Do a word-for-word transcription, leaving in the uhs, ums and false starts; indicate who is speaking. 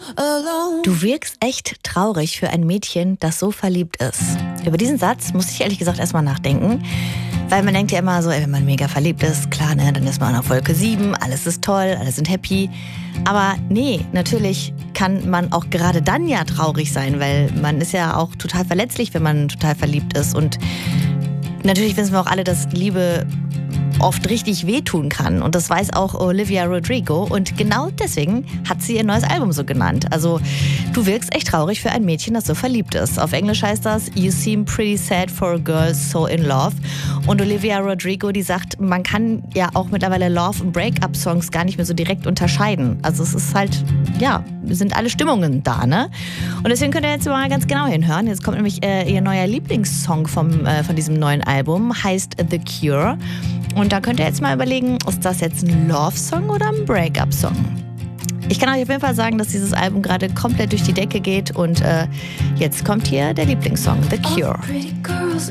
Speaker 1: Du wirkst echt traurig für ein Mädchen, das so verliebt ist. Über diesen Satz muss ich ehrlich gesagt erstmal nachdenken. Weil man denkt ja immer so, ey, wenn man mega verliebt ist, klar, ne, dann ist man auf Wolke sieben, alles ist toll, alle sind happy. Aber nee, natürlich kann man auch gerade dann ja traurig sein, weil man ist ja auch total verletzlich, wenn man total verliebt ist. Und natürlich wissen wir auch alle, dass Liebe oft richtig wehtun kann. Und das weiß auch Olivia Rodrigo. Und genau deswegen hat sie ihr neues Album so genannt. Also, du wirkst echt traurig für ein Mädchen, das so verliebt ist. Auf Englisch heißt das You seem pretty sad for a girl so in love. Und Olivia Rodrigo, die sagt, man kann ja auch mittlerweile Love- und Break-up-Songs gar nicht mehr so direkt unterscheiden. Also es ist halt, ja, sind alle Stimmungen da, ne? Und deswegen könnt ihr jetzt mal ganz genau hinhören. Jetzt kommt nämlich äh, ihr neuer Lieblingssong vom, äh, von diesem neuen Album, heißt The Cure. Und da könnt ihr jetzt mal überlegen, ist das jetzt ein Love-Song oder ein Break-up-Song? Ich kann euch auf jeden Fall sagen, dass dieses Album gerade komplett durch die Decke geht. Und äh, jetzt kommt hier der Lieblingssong, The Cure.